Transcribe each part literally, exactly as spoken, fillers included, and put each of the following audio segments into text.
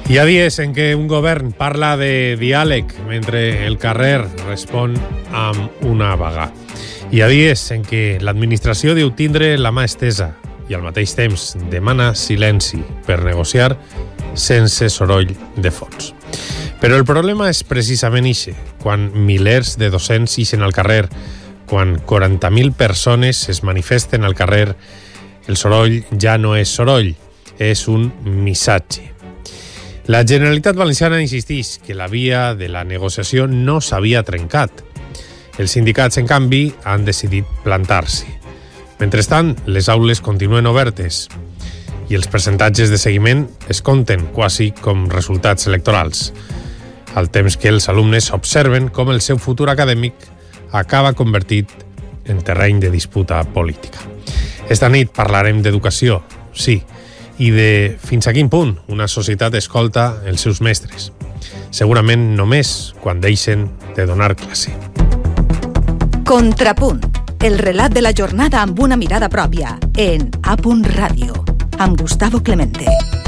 Hi ha dies en què un govern parla de diàleg mentre el carrer respon amb una vaga. Hi ha dies en què l'administració diu tindre la mà estesa i al mateix temps demana silenci per negociar sense soroll de fons. Però el problema és precisament ixe, quan milers de docents ixen al carrer, quan quaranta mil persones es manifesten al carrer, el soroll ja no és soroll, és un missatge. La Generalitat Valenciana insisteix que la via de la negociació no s'havia trencat. Els sindicats, en canvi, han decidit plantar-se. Mentrestant, les aules continuen obertes i els percentatges de seguiment es compten quasi com resultats electorals, al temps que els alumnes observen com el seu futur acadèmic acaba convertit en terreny de disputa política. Esta nit parlarem d'educació, sí, i de fins a quin punt una societat escolta els seus mestres. Segurament només quan deixen de donar classe. Contrapunt, el relat de la jornada amb una mirada pròpia, en A Punt Ràdio, amb Gustavo Clemente.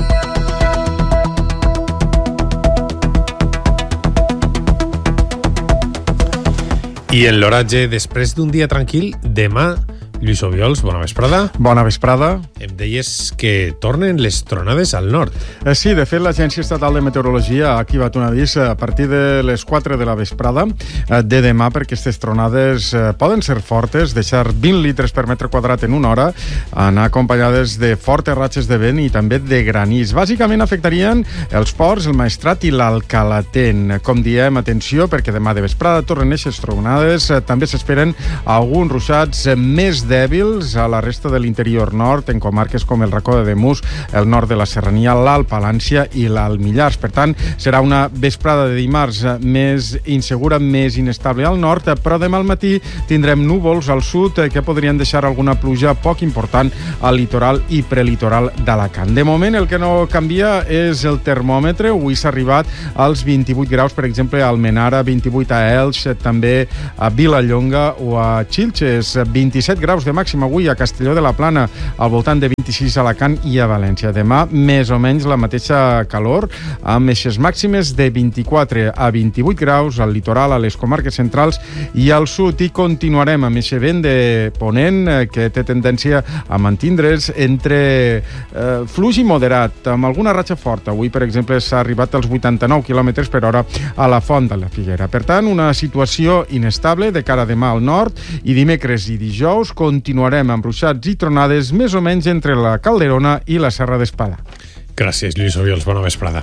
I en l'oratge, després d'un dia tranquil, demà, Lluís Obiols, bona vesprada. Bona vesprada. Em deies que tornen les tronades al nord. Eh, sí, de fet, l'Agència Estatal de Meteorologia ha activat un avís a partir de les quatre de la vesprada eh, de demà, perquè aquestes tronades eh, poden ser fortes, deixar vint litres per metre quadrat en una hora, anar acompanyades de fortes ratxes de vent i també de granís. Bàsicament afectarien els ports, el Maestrat i l'Alcalatén. Com diem, atenció, perquè demà de vesprada tornen aquestes tronades. Eh, també s'esperen alguns ruixats eh, més dèbils a la resta de l'interior nord, en comarques com el Racó de Demús, el nord de la Serrania, l'Alt Palància i l'Alt Millars. Per tant, serà una vesprada de dimarts més insegura, més inestable al nord, però demà al matí tindrem núvols al sud que podrien deixar alguna pluja poc important al litoral i prelitoral d'Alacant. De moment, el que no canvia és el termòmetre. Avui s'ha arribat als vint-i-vuit graus, per exemple, a Almenara, vint-i-vuit a Elx, també a Vilallonga o a Xilxes, vint-i-set graus de màxim avui a Castelló de la Plana, al voltant de vint-i-sis a Alacant i a València. Demà, més o menys la mateixa calor, amb eixes màximes de vint-i-quatre a vint-i-vuit graus al litoral, a les comarques centrals i al sud. I continuarem amb eixe vent de ponent eh, que té tendència a mantindre's entre eh, fluix i moderat, amb alguna ratxa forta. Avui, per exemple, s'ha arribat als vuitanta-nou quilòmetres per hora a la Font de la Figuera. Per tant, una situació inestable de cara a demà al nord, i dimecres i dijous continuarem amb ruixats i tronades més o menys entre la Calderona i la Serra d'Espada. Gràcies, Lluís Obiols. Bona vesprada.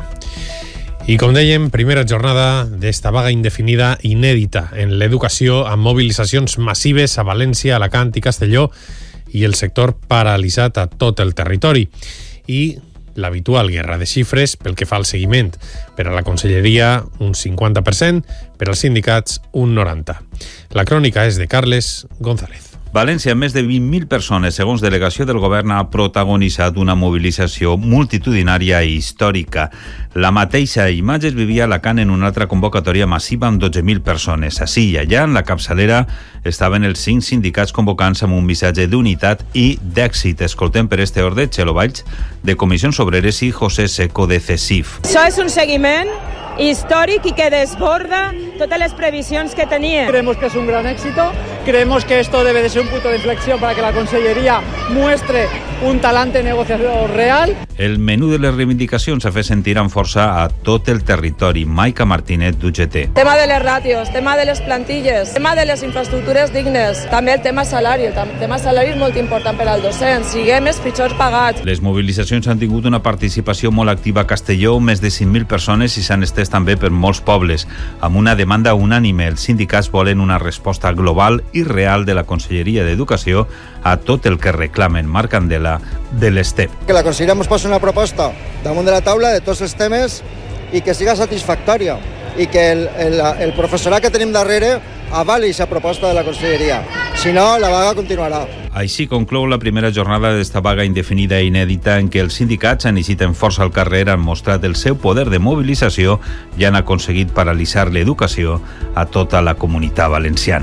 I com dèiem, primera jornada d'esta vaga indefinida inèdita en l'educació, amb mobilitzacions massives a València, Alacant i Castelló i el sector paralitzat a tot el territori. I l'habitual guerra de xifres pel que fa al seguiment. Per a la Conselleria, un cinquanta per cent, per als sindicats, un noranta per cent. La crònica és de Carles González. València, més de vint mil persones, segons delegació del govern, ha protagonitzat una mobilització multitudinària i històrica. La mateixa imatge es vivia a Alacant en una altra convocatòria massiva amb dotze mil persones. Així i allà, en la capçalera, estaven els cinc sindicats convocants amb un missatge d'unitat i d'èxit. Escoltem per este ordre Txelo Valls, de Comissions Obreres, i José Seco, de C E S I F. Això és un seguiment histórico y que desborda todas las previsiones que tenía. Creemos que es un gran éxito, creemos que esto debe de ser un punto de inflexión para que la Conselleria muestre un talante negociador real. El menú de les reivindicacions s'ha fet sentir amb força a tot el territori. Maica Martínez, d'U G T. Tema de les ràtios, tema de les plantilles, tema de les infraestructures dignes, també el tema salari. El tema salari és molt important per al docent, siguem els pitjors pagats. Les mobilitzacions han tingut una participació molt activa a Castelló, més de cinc mil persones, i s'han estès també per molts pobles, amb una demanda unànime. Els sindicats volen una resposta global i real de la Conselleria d'Educació a tot el que reclamen. Marc Candela, de l'Estep. Que la Conselleria ens posi una proposta damunt de la taula de tots els temes i que siga satisfactòria i que el, el, el professorat que tenim darrere avali aquesta proposta de la Conselleria. Si no, la vaga continuarà. Així conclou la primera jornada d'esta vaga indefinida i inèdita en què els sindicats han eixit en força al carrer, han mostrat el seu poder de mobilització i han aconseguit paralitzar l'educació a tota la comunitat valenciana.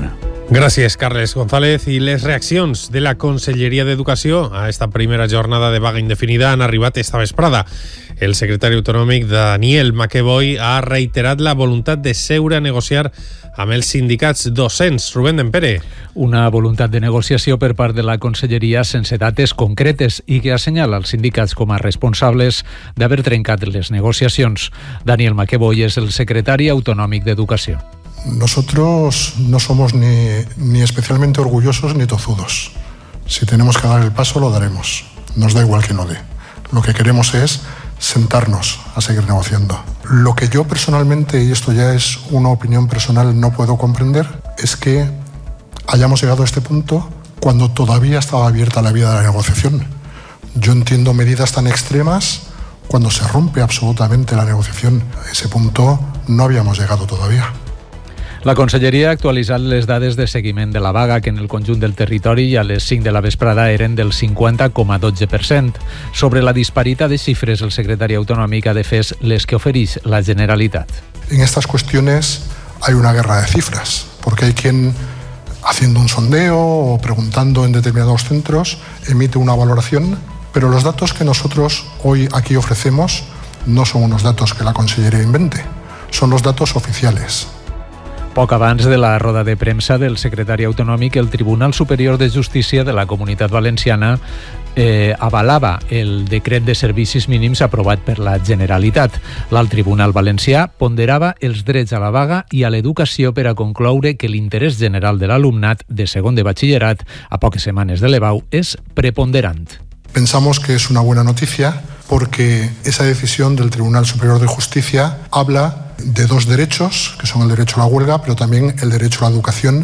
Gràcies, Carles González. I les reaccions de la Conselleria d'Educació a esta primera jornada de vaga indefinida han arribat esta vesprada. El secretari autonòmic Daniel Maqueboy ha reiterat la voluntat de seure a negociar amb els sindicats docents. Rubén Dempere. Una voluntat de negociació per part de la Conselleria sense dates concretes i que assenyala els sindicats com a responsables d'haver trencat les negociacions. Daniel Maqueboy és el secretari autonòmic d'Educació. Nosotros no somos ni, ni especialmente orgullosos ni tozudos. Si tenemos que dar el paso, lo daremos. Nos da igual que no dé. Lo que queremos es sentarnos a seguir negociando. Lo que yo personalmente, y esto ya es una opinión personal, no puedo comprender, es que hayamos llegado a este punto cuando todavía estaba abierta la vía de la negociación. Yo entiendo medidas tan extremas cuando se rompe absolutamente la negociación. A ese punto no habíamos llegado todavía. La Conselleria ha actualitzat les dades de seguiment de la vaga, que en el conjunt del territori i a les cinc de la vesprada eren del cinquanta coma dotze per cent. Sobre la disparitat de xifres, el secretari autonòmic ha defès les que ofereix la Generalitat. En estas cuestiones hay una guerra de cifras, porque hay quien, haciendo un sondeo o preguntando en determinados centros, emite una valoración, pero los datos que nosotros hoy aquí ofrecemos no son unos datos que la Conselleria invente, son los datos oficiales. Poc abans de la roda de premsa del secretari autonòmic, el Tribunal Superior de Justícia de la Comunitat Valenciana eh, avalava el decret de servicis mínims aprovat per la Generalitat. L'alt Tribunal Valencià ponderava els drets a la vaga i a l'educació per a concloure que l'interès general de l'alumnat de segon de batxillerat a poques setmanes de l'EBAU és preponderant. Pensamos que es una buena noticia porque esa decisión del Tribunal Superior de Justicia habla de dos derechos, que son el derecho a la huelga, pero también el derecho a la educación.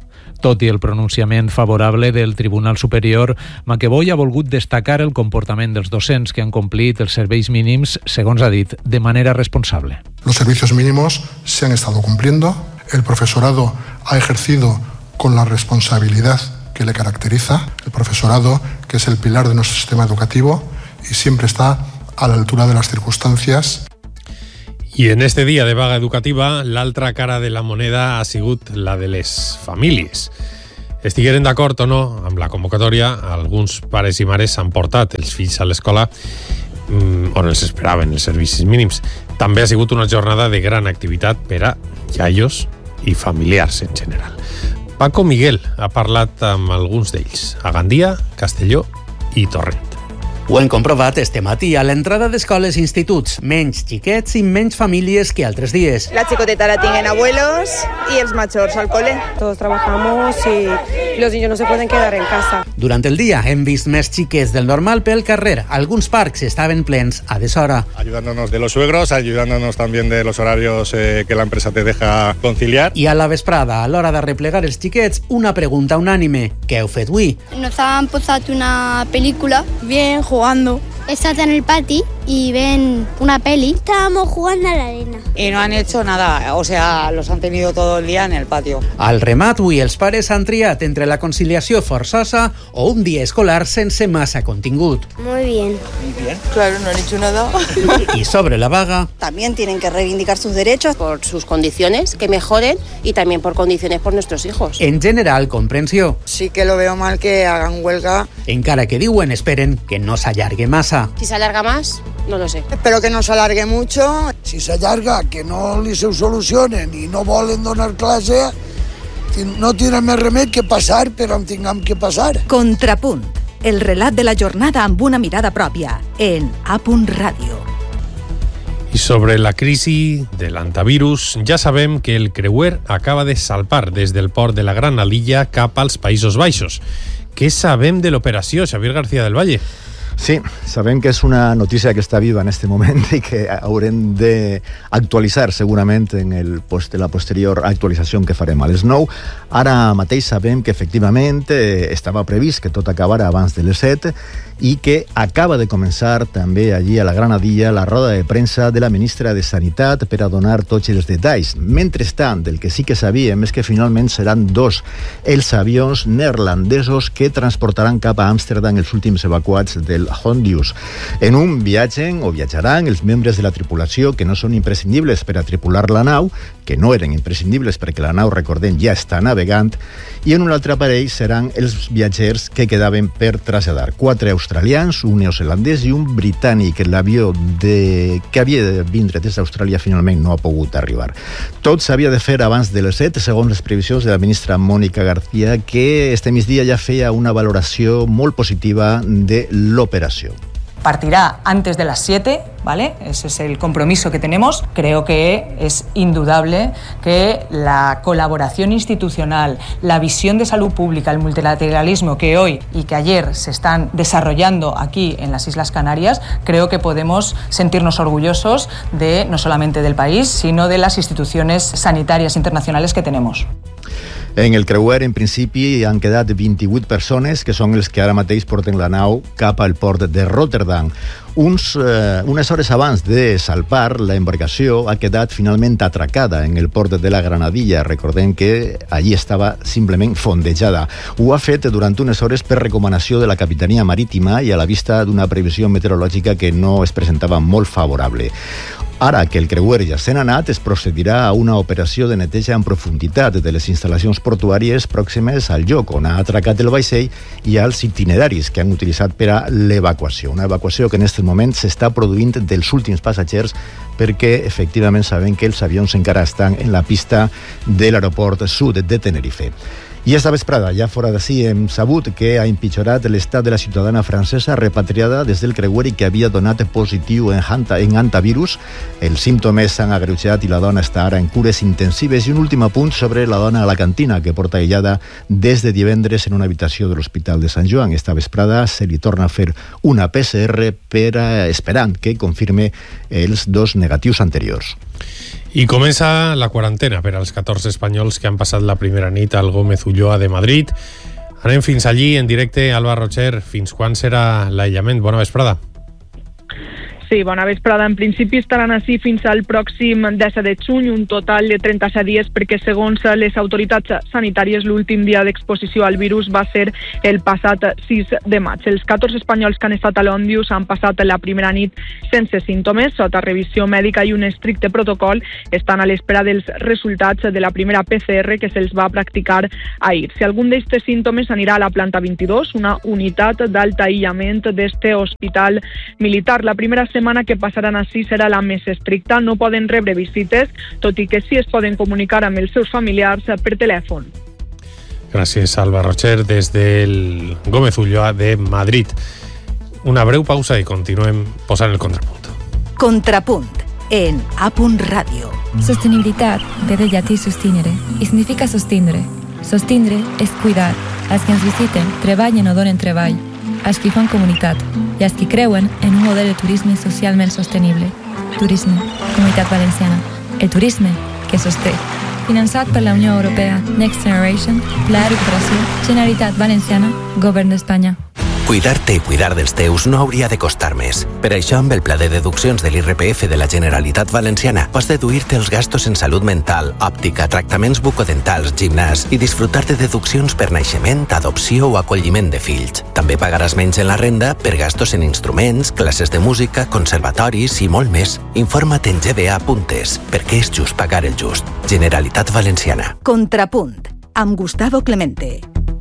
Tot i el pronunciament favorable del Tribunal Superior, Maqueboy ha volgut destacar el comportament dels docents que han complit els serveis mínims, segons ha dit, de manera responsable. Los servicios mínimos se han estado cumpliendo, el profesorado ha ejercido con la responsabilidad que le caracteriza, el profesorado, que es el pilar de nuestro sistema educativo y siempre está a la altura de las circunstancias. I en este dia de vaga educativa, l'altra cara de la moneda ha sigut la de les famílies. Estigueren d'acord o no amb la convocatòria, alguns pares i mares han portat els fills a l'escola on els esperaven els servicis mínims. També ha sigut una jornada de gran activitat per a iaios i familiars en general. Paco Miguel ha parlat amb alguns d'ells, a Gandia, Castelló i Torrent. Ho hem comprovat este matí a l'entrada d'escoles i instituts. Menys xiquets i menys famílies que altres dies. La xicoteta la tienen abuelos y els majors al cole. Todos trabajamos y los niños no se pueden quedar en casa. Durant el dia hem vist més xiquets del normal pel carrer. Alguns parcs estaven plens a deshora. Ayudándonos de los suegros, ayudándonos también de los horarios eh, que la empresa te deja conciliar. I a la vesprada, a l'hora de replegar els xiquets, una pregunta unànime. Què heu fet avui? Nos han posat una película. Bien, jugando. Estás en el patio y ven una peli. Estábamos jugando a la arena. Y no han hecho nada, o sea, los han tenido todo el día en el patio. Al remat, avui els pares han triat entre la conciliació forçosa o un dia escolar sense massa contingut. Muy bien. Muy bien. Claro, no han hecho nada. Y sobre la vaga... También tienen que reivindicar sus derechos por sus condiciones, que mejoren, y también por condiciones por nuestros hijos. En general, comprensió. Sí que lo veo mal que hagan huelga. Encara que diuen esperen que no s'allargue massa. Si se alarga más, no lo sé. Espero que no se alargue mucho. Si s'allarga, que no li se solucionen i no volen donar classe, no tienen més remei que passar, però en tinguem que passar. Contrapunt. El relat de la jornada amb una mirada pròpia en A Punt Ràdio. I sobre la crisi de l'antivirus, ja sabem que el creuer acaba de salpar des del port de la Granadilla cap als Països Baixos. Què sabem de l'operació, Xavier García del Valle? Sí, sabem que és una notícia que està viva en aquest moment i que haurem d'actualitzar segurament en el post, la posterior actualització que farem a les nou. Ara mateix sabem que efectivament eh, estava previst que tot acabara abans de les set i que acaba de començar també allí a la Granadilla la roda de premsa de la ministra de Sanitat per a donar tots els detalls. Mentrestant, el que sí que sabíem és que finalment seran dos els avions neerlandesos que transportaran cap a Amsterdam els últims evacuats del el Hondius. En un viatgen o viatjaran els membres de la tripulació que no són imprescindibles per a tripular la nau, que no eren imprescindibles perquè la nau, recordem, ja està navegant, i en un altre aparell seran els viatgers que quedaven per traslladar. Quatre australians, un neozelandès i un britànic. L'avió de... que havia de vindre des d'Austràlia finalment no ha pogut arribar. Tot s'havia de fer abans de les set, segons les previsions de la ministra Mónica García, que este migdia ja feia una valoració molt positiva de l'operació. Partirá antes de las siete, ¿vale? Ese es el compromiso que tenemos. Creo que es indudable que la colaboración institucional, la visión de salud pública, el multilateralismo que hoy y que ayer se están desarrollando aquí en las Islas Canarias, creo que podemos sentirnos orgullosos de no solamente del país, sino de las instituciones sanitarias internacionales que tenemos. En el creuer, en principi, han quedat vint-i-vuit persones, que són els que ara mateix porten la nau cap al port de Rotterdam. Uns, eh, unes hores abans de salpar, la embarcació ha quedat finalment atracada en el port de la Granadilla. Recordem que allí estava simplement fondejada. Ho ha fet durant unes hores per recomanació de la Capitania Marítima i a la vista d'una previsió meteorològica que no es presentava molt favorable. Ara que el creuer ja se n'ha anat, es procedirà a una operació de neteja en profunditat de les instal·lacions portuàries pròximes al lloc on ha atracat el vaixell i als itineraris que han utilitzat per a l'evacuació. Una evacuació que en aquest moment s'està produint dels últims passatgers perquè efectivament sabem que els avions encara estan en la pista de l'aeroport sud de Tenerife. I esta vesprada, ja fora d'ací, hem sabut que ha empitjorat l'estat de la ciutadana francesa repatriada des del creuer i que havia donat positiu en, hanta, en hantavirus. Els símptomes s'han agreujat i la dona està ara en cures intensives. I un últim apunt sobre la dona alacantina, que porta aïllada des de divendres en una habitació de l'Hospital de Sant Joan. Esta vesprada se li torna a fer una P C R per a, esperant que confirme els dos negatius anteriors. I comença la quarantena per als catorze espanyols que han passat la primera nit al Gómez Ulloa de Madrid. Anem fins allí, en directe. Alba Rocher, fins quan serà l'aïllament? Bona vesprada. Sí, bona vesprada. En principi estaran així fins al pròxim disset de juny, un total de trenta-set dies, perquè segons les autoritats sanitàries l'últim dia d'exposició al virus va ser el passat sis de maig. Els catorze espanyols que han estat a l'Òndius han passat la primera nit sense símptomes, sota revisió mèdica i un estricte protocol. Estan a l'espera dels resultats de la primera P C R que se'ls va practicar ahir. Si algun d'aquests símptomes anirà a la planta vint-i-dos, una unitat d'alt aïllament d'este hospital militar. La primera setmana que passaran així serà la més estricta. No poden rebre visites, tot i que sí es poden comunicar amb els seus familiars per telèfon. Gràcies, Alba Rocher, des del Gómez Ulloa de Madrid. Una breu pausa i continuem posant el contrapunt. Contrapunt, en A. Radio. Sostenibilitat ve del llatí sustinere i significa sostindre. Sostindre és cuidar. Els que ens visiten treballen o donen treball, els que fan comunitat i els que creuen en un model de turisme socialment sostenible. Turisme, Comunitat Valenciana. El turisme que sosté. Finançat per la Unió Europea, Next Generation, Pla de Recuperació, Generalitat Valenciana, Govern d'Espanya. Cuidar-te i cuidar dels teus no hauria de costar més. Per això, amb el pla de deduccions de l'I R P F de la Generalitat Valenciana, pots deduir-te els gastos en salut mental, òptica, tractaments bucodentals, gimnàs i disfrutar de deduccions per naixement, adopció o acolliment de fills. També pagaràs menys en la renda per gastos en instruments, classes de música, conservatoris i molt més. Informa't en g v a punt es, perquè és just pagar el just. Generalitat Valenciana. Contrapunt, amb Gustavo Clemente.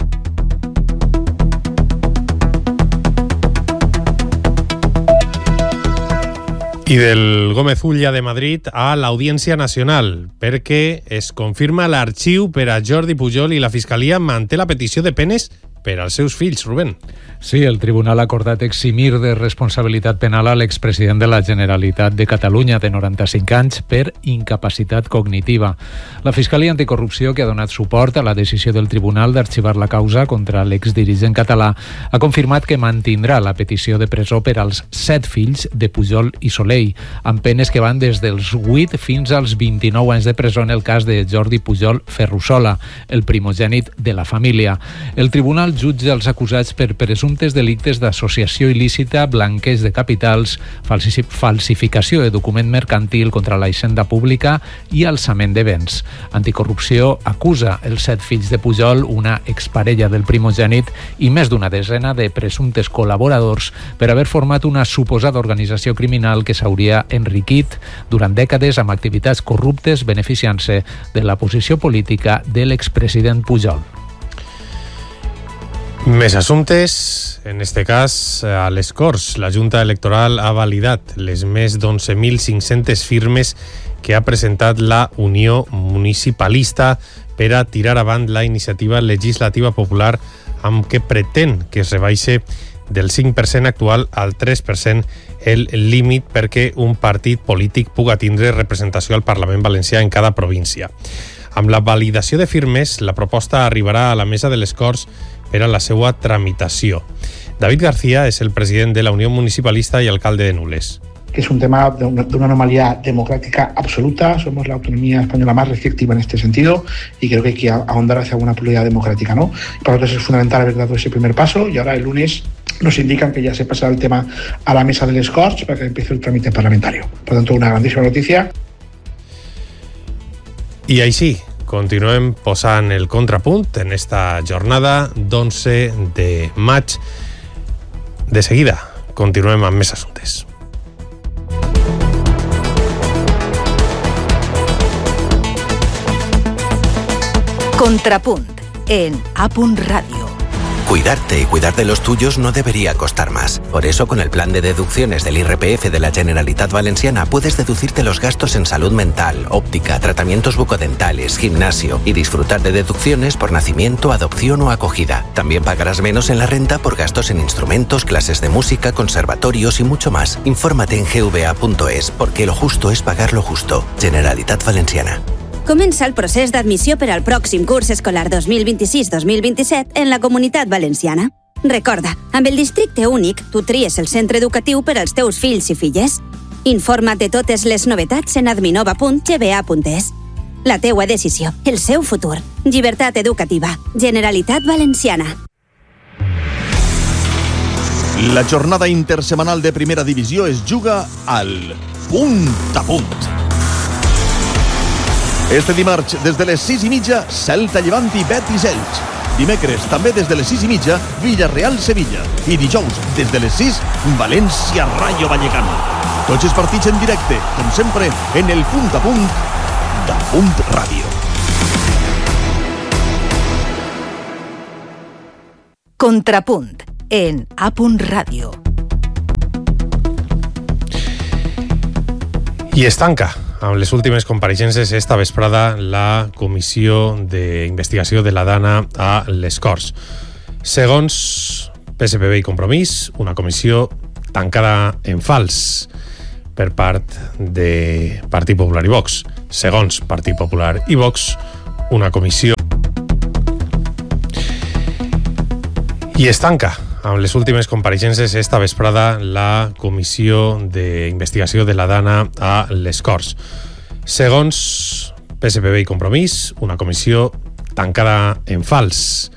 I del Gómez Ulloa de Madrid a l'Audiència Nacional, perquè es confirma l'arxiu per a Jordi Pujol i la Fiscalia manté la petició de penes per als seus fills, Rubén. Sí, el tribunal ha acordat eximir de responsabilitat penal a l'expresident de la Generalitat de Catalunya, de noranta-cinc anys, per incapacitat cognitiva. La Fiscalia Anticorrupció, que ha donat suport a la decisió del tribunal d'arxivar la causa contra l'exdirigent català, ha confirmat que mantindrà la petició de presó per als set fills de Pujol i Soleil, amb penes que van des dels vuit fins als vint-i-nou anys de presó en el cas de Jordi Pujol Ferrusola, el primogènit de la família. El tribunal jutja els acusats per presumptes delictes d'associació il·lícita, blanqueig de capitals, falsificació de document mercantil contra la hisenda pública i alçament de béns. Anticorrupció acusa els set fills de Pujol, una exparella del primogènit i més d'una desena de presumptes col·laboradors per haver format una suposada organització criminal que s'hauria enriquit durant dècades amb activitats corruptes beneficiant-se de la posició política de l'expresident Pujol. Més assumptes, en este cas a les Corts. La Junta Electoral ha validat les més d'onze mil cinc-centes firmes que ha presentat la Unió Municipalista per a tirar avant la iniciativa legislativa popular amb què pretén que es rebaixe del cinc per cent actual al tres per cent el límit perquè un partit polític puga tindre representació al Parlament Valencià en cada província. Amb la validació de firmes, la proposta arribarà a la mesa de les Corts per a la seva tramitació. David García és el president de la Unió Municipalista i alcalde de Nules. Que es un tema de una, de una anomalía democrática absoluta. Somos la autonomía española más restrictiva en este sentido y creo que hay que ahondar hacia una pluralidad democrática, ¿no? Para nosotros es fundamental haber dado ese primer paso y ahora el lunes nos indican que ya se pasará el tema a la mesa del Corts para que empiece el trámite parlamentario. Por tanto, una grandísima noticia. I així, continuem posant el contrapunt en esta jornada d'onze de maig. De seguida, continuem amb més assumptes. Contrapunt en A. Radio. Cuidarte y cuidar de los tuyos no debería costar más. Por eso, con el plan de deducciones del I R P F de la Generalitat Valenciana, puedes deducirte los gastos en salud mental, óptica, tratamientos bucodentales, gimnasio y disfrutar de deducciones por nacimiento, adopción o acogida. También pagarás menos en la renta por gastos en instrumentos, clases de música, conservatorios y mucho más. Infórmate en g v a punto es, porque lo justo es pagar lo justo. Generalitat Valenciana. Comença el procés d'admissió per al pròxim curs escolar dos mil vint-i-sis dos mil vint-i-set en la Comunitat Valenciana. Recorda, amb el districte únic, tu tries el centre educatiu per als teus fills i filles. Informa't de totes les novetats en adminova punt g v a punt es. La teua decisió, el seu futur. Llibertat educativa. Generalitat Valenciana. La jornada intersemanal de primera divisió es juga al punt a punt. Este dimarts, des de les sis i mitja, Celta Llevant i Betis Elx. Dimecres, també des de les sis i mitja, Villarreal-Sevilla. I dijous, des de les sis, València-Rayo Vallecano. Tots els partits en directe, com sempre, en el punt a punt de Punt Ràdio. Contrapunt en A. Radio. I es tanca amb les últimes compareixences esta vesprada la Comissió d'Investigació de la Dana a les Corts. Segons P S P B i Compromís, una comissió tancada en fals per part de Partit Popular i Vox. Segons Partit Popular i Vox, una comissió i es tanca amb les últimes compareixences esta vesprada la Comissió d'Investigació de la Dana a les Corts. Segons P S P B i Compromís, una comissió tancada en fals